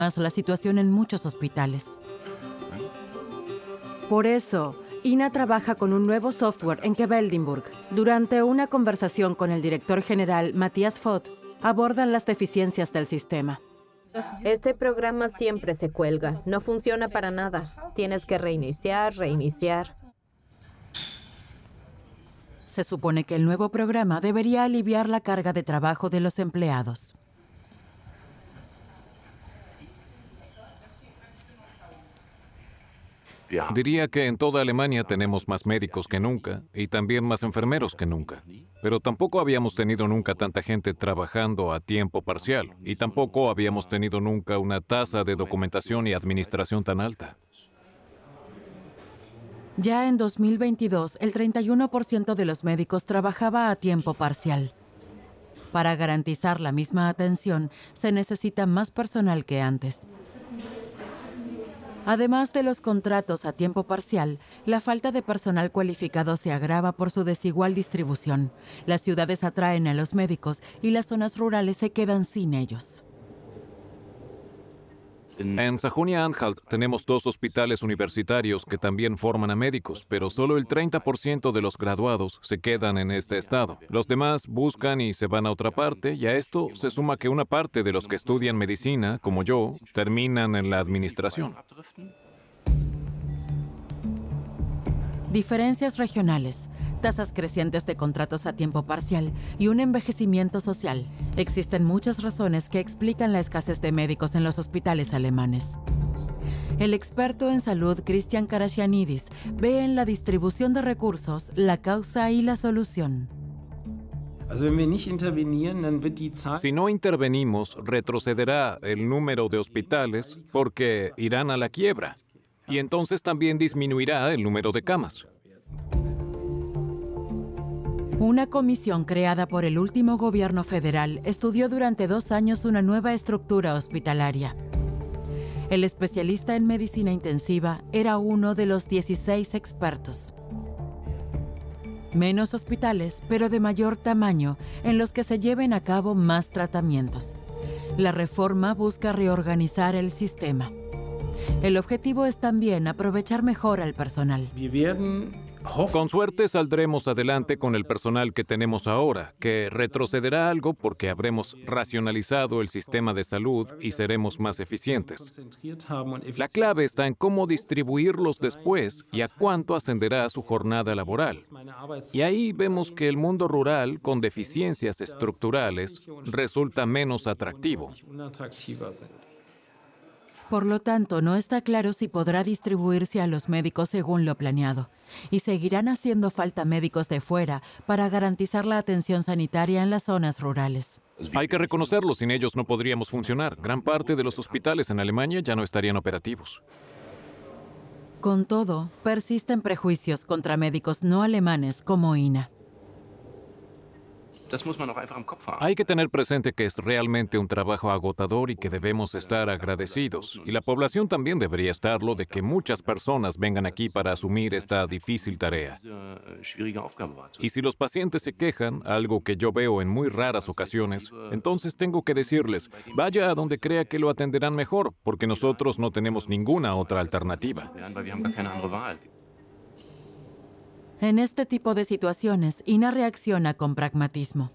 más la situación en muchos hospitales. Por eso, Ina trabaja con un nuevo software en Quedlinburg. Durante una conversación con el director general, Matthias Vogt, abordan las deficiencias del sistema. Este programa siempre se cuelga. No funciona para nada. Tienes que reiniciar. Se supone que el nuevo programa debería aliviar la carga de trabajo de los empleados. Diría que en toda Alemania tenemos más médicos que nunca y también más enfermeros que nunca. Pero tampoco habíamos tenido nunca tanta gente trabajando a tiempo parcial y tampoco habíamos tenido nunca una tasa de documentación y administración tan alta. Ya en 2022, el 31% de los médicos trabajaba a tiempo parcial. Para garantizar la misma atención, se necesita más personal que antes. Además de los contratos a tiempo parcial, la falta de personal cualificado se agrava por su desigual distribución. Las ciudades atraen a los médicos y las zonas rurales se quedan sin ellos. En Sajonia-Anhalt tenemos 2 hospitales universitarios que también forman a médicos, pero solo el 30% de los graduados se quedan en este estado. Los demás buscan y se van a otra parte, y a esto se suma que una parte de los que estudian medicina, como yo, terminan en la administración. Diferencias regionales, tasas crecientes de contratos a tiempo parcial y un envejecimiento social. Existen muchas razones que explican la escasez de médicos en los hospitales alemanes. El experto en salud Christian Karasianidis ve en la distribución de recursos la causa y la solución. Si no intervenimos, retrocederá el número de hospitales porque irán a la quiebra. Y entonces también disminuirá el número de camas. Una comisión creada por el último gobierno federal estudió durante 2 años una nueva estructura hospitalaria. El especialista en medicina intensiva era uno de los 16 expertos. Menos hospitales, pero de mayor tamaño, en los que se lleven a cabo más tratamientos. La reforma busca reorganizar el sistema. El objetivo es también aprovechar mejor al personal. Con suerte saldremos adelante con el personal que tenemos ahora, que retrocederá algo porque habremos racionalizado el sistema de salud y seremos más eficientes. La clave está en cómo distribuirlos después y a cuánto ascenderá su jornada laboral. Y ahí vemos que el mundo rural, con deficiencias estructurales, resulta menos atractivo. Por lo tanto, no está claro si podrá distribuirse a los médicos según lo planeado. Y seguirán haciendo falta médicos de fuera para garantizar la atención sanitaria en las zonas rurales. Hay que reconocerlo, sin ellos no podríamos funcionar. Gran parte de los hospitales en Alemania ya no estarían operativos. Con todo, persisten prejuicios contra médicos no alemanes como Ina. Hay que tener presente que es realmente un trabajo agotador y que debemos estar agradecidos. Y la población también debería estarlo de que muchas personas vengan aquí para asumir esta difícil tarea. Y si los pacientes se quejan, algo que yo veo en muy raras ocasiones, entonces tengo que decirles, vaya a donde crea que lo atenderán mejor, porque nosotros no tenemos ninguna otra alternativa. En este tipo de situaciones, Ina reacciona con pragmatismo.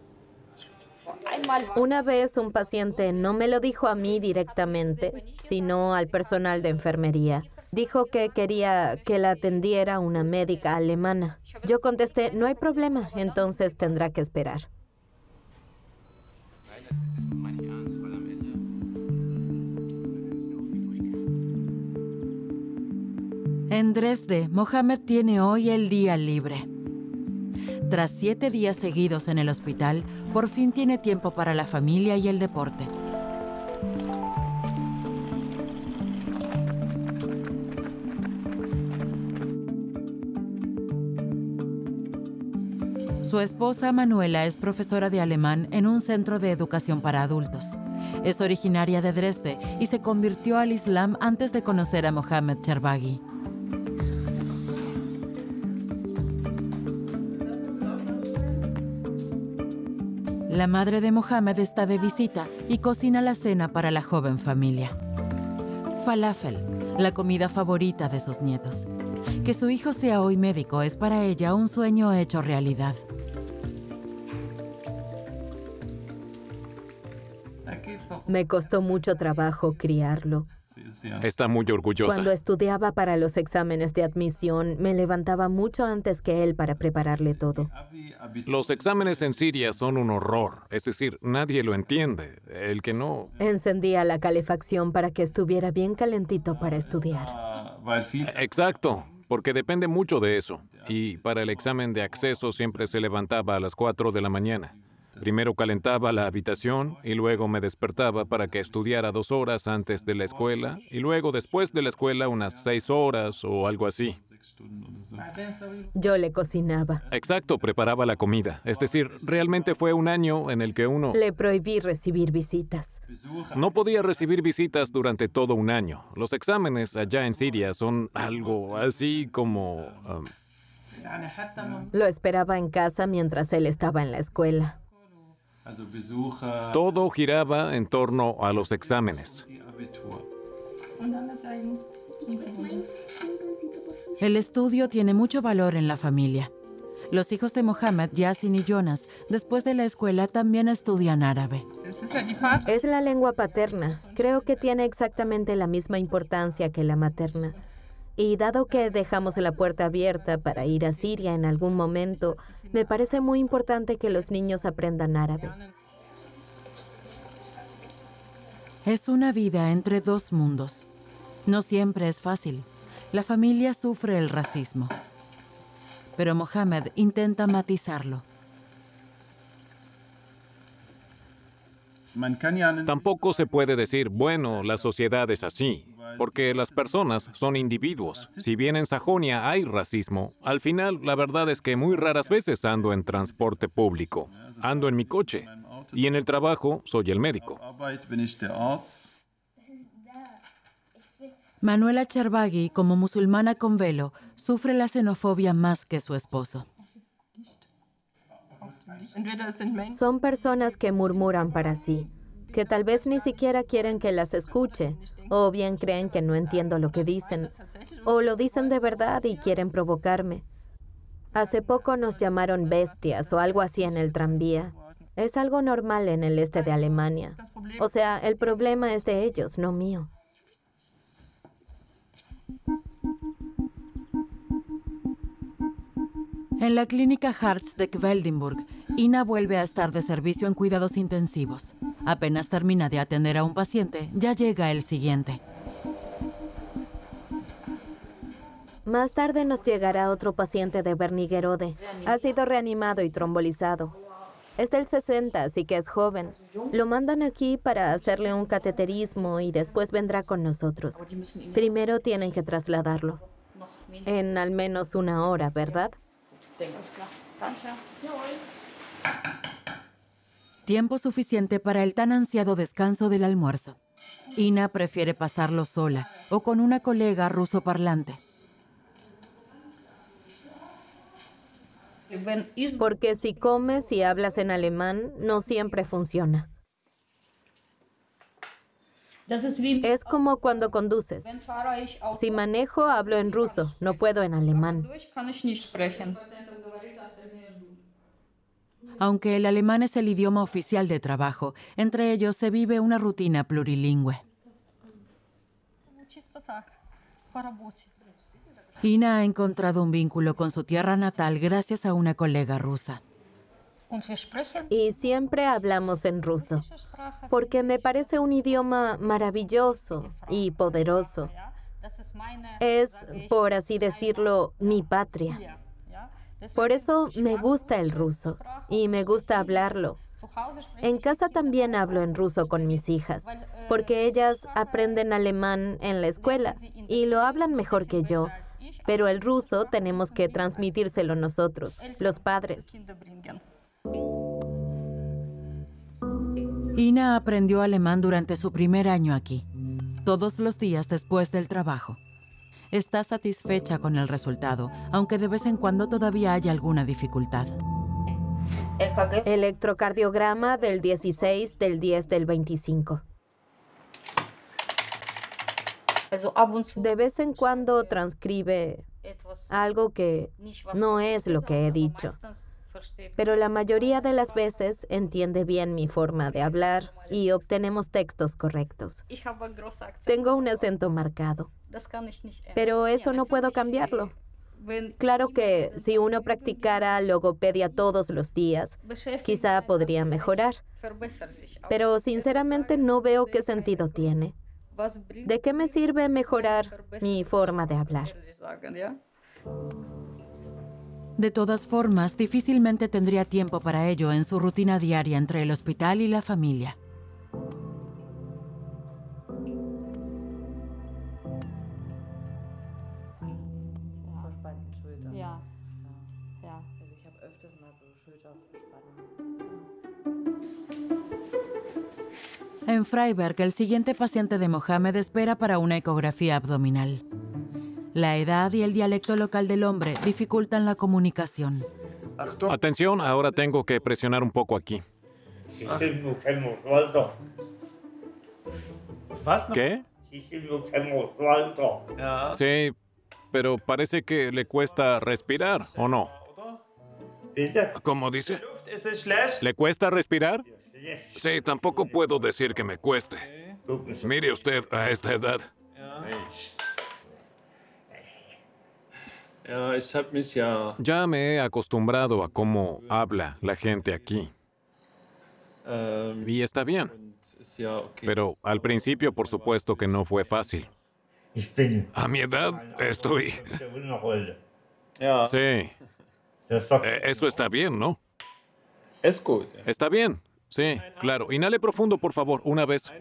Una vez un paciente no me lo dijo a mí directamente, sino al personal de enfermería. Dijo que quería que la atendiera una médica alemana. Yo contesté, no hay problema, entonces tendrá que esperar. En Dresde, Mohamed tiene hoy el día libre. Tras 7 días seguidos en el hospital, por fin tiene tiempo para la familia y el deporte. Su esposa Manuela es profesora de alemán en un centro de educación para adultos. Es originaria de Dresde y se convirtió al Islam antes de conocer a Mohamed Cherbaghi. La madre de Mohammed está de visita y cocina la cena para la joven familia. Falafel, la comida favorita de sus nietos. Que su hijo sea hoy médico es para ella un sueño hecho realidad. Me costó mucho trabajo criarlo. Está muy orgullosa. Cuando estudiaba para los exámenes de admisión, me levantaba mucho antes que él para prepararle todo. Los exámenes en Siria son un horror. Es decir, nadie lo entiende. El que no... Encendía la calefacción para que estuviera bien calentito para estudiar. Exacto, porque depende mucho de eso. Y para el examen de acceso siempre se levantaba a las 4 de la mañana. Primero calentaba la habitación y luego me despertaba para que estudiara 2 horas antes de la escuela y luego después de la escuela unas 6 horas o algo así. Yo le cocinaba. Exacto, preparaba la comida. Es decir, realmente fue un año en el que uno Le prohibí recibir visitas. no podía recibir visitas durante todo un año. Los exámenes allá en Siria son algo así como... Lo esperaba en casa mientras él estaba en la escuela. todo giraba en torno a los exámenes. El estudio tiene mucho valor en la familia. Los hijos de Mohammed, Yasin y Jonas, después de la escuela también estudian árabe. Es la lengua paterna. Creo que tiene exactamente la misma importancia que la materna. Y dado que dejamos la puerta abierta para ir a Siria en algún momento, me parece muy importante que los niños aprendan árabe. Es una vida entre dos mundos. No siempre es fácil. La familia sufre el racismo. Pero Mohammed intenta matizarlo. Tampoco se puede decir, bueno, la sociedad es así, porque las personas son individuos. Si bien en Sajonia hay racismo, al final la verdad es que muy raras veces ando en transporte público. Ando en mi coche y en el trabajo soy el médico. Manuela Charbaghi, como musulmana con velo, sufre la xenofobia más que su esposo. Son personas que murmuran para sí, que tal vez ni siquiera quieren que las escuche, o bien creen que no entiendo lo que dicen, o lo dicen de verdad y quieren provocarme. Hace poco nos llamaron bestias o algo así en el tranvía. Es algo normal en el este de Alemania. O sea, el problema es de ellos, no mío. En la clínica Hartz de Veldenburg, Ina vuelve a estar de servicio en cuidados intensivos. Apenas termina de atender a un paciente, ya llega el siguiente. Más tarde nos llegará otro paciente de Wernigerode. Ha sido reanimado y trombolizado. Es del 60, así que es joven. Lo mandan aquí para hacerle un cateterismo y después vendrá con nosotros. Primero tienen que trasladarlo. En al menos 1 hora, ¿verdad? Tiempo suficiente para el tan ansiado descanso del almuerzo. Ina prefiere pasarlo sola o con una colega ruso parlante. Porque si comes y hablas en alemán, no siempre funciona. Es como cuando conduces. Si manejo, hablo en ruso, no puedo en alemán. Aunque el alemán es el idioma oficial de trabajo, entre ellos se vive una rutina plurilingüe. Ina ha encontrado un vínculo con su tierra natal gracias a una colega rusa. Y siempre hablamos en ruso, porque me parece un idioma maravilloso y poderoso. Es, por así decirlo, mi patria. Por eso me gusta el ruso y me gusta hablarlo. En casa también hablo en ruso con mis hijas, porque ellas aprenden alemán en la escuela y lo hablan mejor que yo. Pero el ruso tenemos que transmitírselo nosotros, los padres. Ina aprendió alemán durante su primer año aquí, todos los días después del trabajo. Está satisfecha con el resultado, aunque de vez en cuando todavía hay alguna dificultad. Electrocardiograma del 16 del 10 del 25. De vez en cuando transcribe algo que no es lo que he dicho, pero la mayoría de las veces entiende bien mi forma de hablar y obtenemos textos correctos. Tengo un acento marcado, pero eso no puedo cambiarlo. Claro que si uno practicara logopedia todos los días, quizá podría mejorar, pero sinceramente no veo qué sentido tiene. ¿De qué me sirve mejorar mi forma de hablar? De todas formas, difícilmente tendría tiempo para ello en su rutina diaria entre el hospital y la familia. En Freiberg, el siguiente paciente de Mohamed espera para una ecografía abdominal. La edad y el dialecto local del hombre dificultan la comunicación. Atención, ahora tengo que presionar un poco aquí. ¿Qué? Sí, pero parece que le cuesta respirar, ¿o no? ¿Cómo dice? ¿Le cuesta respirar? Sí, tampoco puedo decir que me cueste. Mire usted a esta edad. Ya me he acostumbrado a cómo habla la gente aquí. Y está bien. Pero al principio, por supuesto que no fue fácil. A mi edad estoy... Sí. Eso está bien, ¿no? Está bien. Sí, claro. Inhale profundo, por favor, una vez.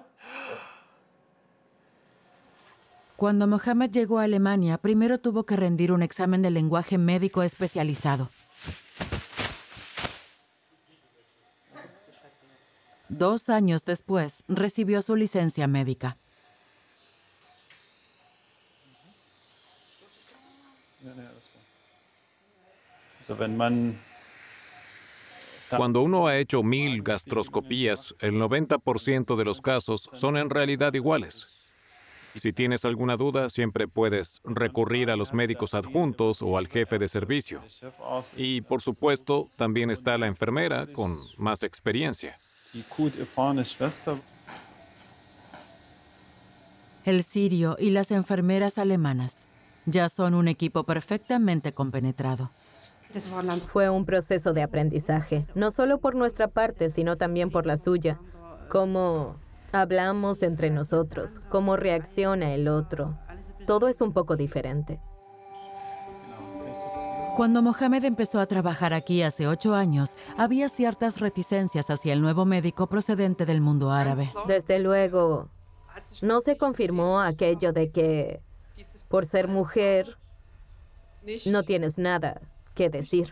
Cuando Mohamed llegó a Alemania, primero tuvo que rendir un examen de lenguaje médico especializado. 2 años después, recibió su licencia médica. Cuando uno ha hecho 1000 gastroscopías, el 90% de los casos son en realidad iguales. Si tienes alguna duda, siempre puedes recurrir a los médicos adjuntos o al jefe de servicio. Y, por supuesto, también está la enfermera con más experiencia. El sirio y las enfermeras alemanas ya son un equipo perfectamente compenetrado. Fue un proceso de aprendizaje, no solo por nuestra parte, sino también por la suya. Cómo hablamos entre nosotros, cómo reacciona el otro. Todo es un poco diferente. Cuando Mohamed empezó a trabajar aquí hace 8 años, había ciertas reticencias hacia el nuevo médico procedente del mundo árabe. Desde luego, no se confirmó aquello de que por ser mujer no tienes nada que decir.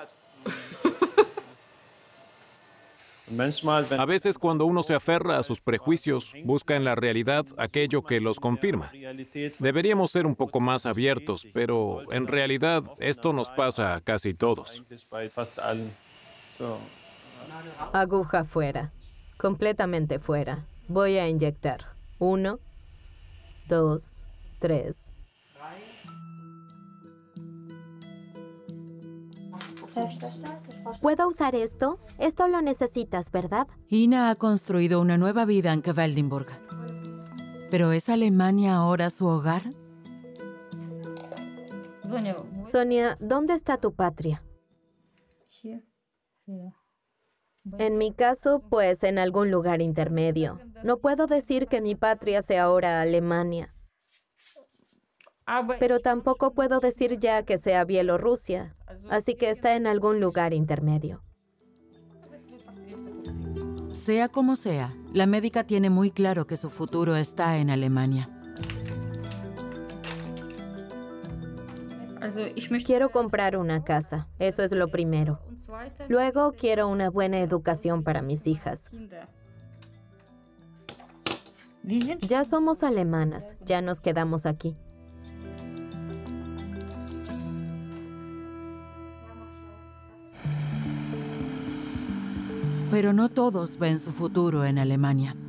A veces, cuando uno se aferra a sus prejuicios, busca en la realidad aquello que los confirma. Deberíamos ser un poco más abiertos, pero en realidad esto nos pasa a casi todos. Aguja fuera, completamente fuera. Voy a inyectar. 1, 2, 3. ¿Puedo usar esto? Esto lo necesitas, ¿verdad? Ina ha construido una nueva vida en Quedlinburg. ¿Pero es Alemania ahora su hogar? Sonia, ¿dónde está tu patria? En mi caso, pues en algún lugar intermedio. No puedo decir que mi patria sea ahora Alemania. Pero tampoco puedo decir ya que sea Bielorrusia. Así que está en algún lugar intermedio. Sea como sea, la médica tiene muy claro que su futuro está en Alemania. Quiero comprar una casa, eso es lo primero. Luego quiero una buena educación para mis hijas. Ya somos alemanas, ya nos quedamos aquí. Pero no todos ven su futuro en Alemania.